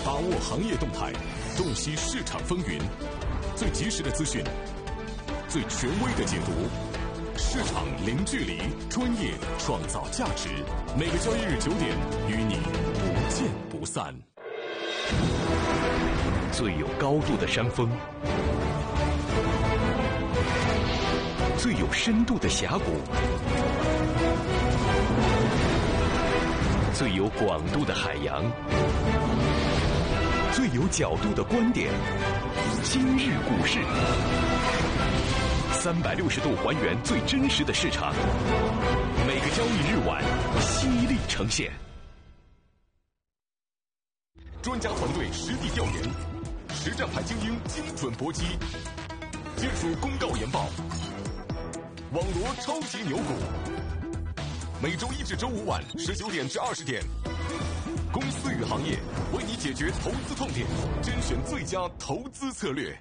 把握行业动态，洞悉市场风云，最及时的资讯，最权威的解读，市场零距离，专业创造价值。每个交易日9点，与你不见不散。 最有高度的山峰，最有深度的峡谷，最有广度的海洋，最有角度的观点。今日股市，360度还原最真实的市场，每个交易日晚犀利呈现。 专家团队实地调研，实战派精英精准搏击，技术公告研报，网罗超级牛股。每周1至周5晚19点至20点，公司与行业为你解决投资痛点，甄选最佳投资策略。